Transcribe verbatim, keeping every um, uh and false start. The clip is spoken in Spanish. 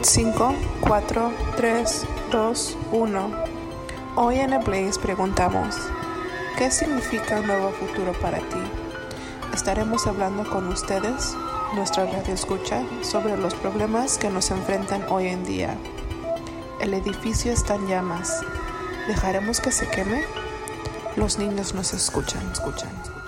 cinco, cuatro, tres, dos, uno. Hoy en el Blaze preguntamos, ¿qué significa un nuevo futuro para ti? Estaremos hablando con ustedes, nuestra radio escucha, sobre los problemas que nos enfrentan hoy en día. El edificio está en llamas. ¿Dejaremos que se queme? Los niños nos escuchan, escuchan, escuchan.